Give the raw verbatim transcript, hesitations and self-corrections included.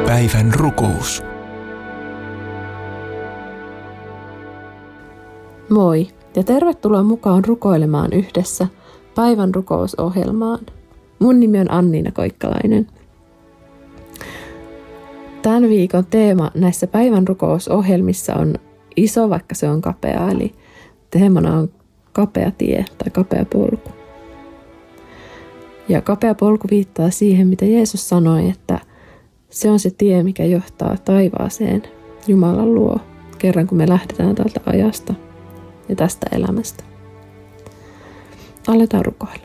Päivän rukous. Moi ja tervetuloa mukaan rukoilemaan yhdessä päivän rukousohjelmaan. Mun nimi on Anniina Koikkalainen. Tämän viikon teema näissä päivän rukousohjelmissa on iso, vaikka se on kapea, eli teemana on kapea tie tai kapea polku. Ja kapea polku viittaa siihen, mitä Jeesus sanoi, että se on se tie, mikä johtaa taivaaseen Jumalan luo, kerran kun me lähdetään tältä ajasta ja tästä elämästä. Aletaan rukoilla.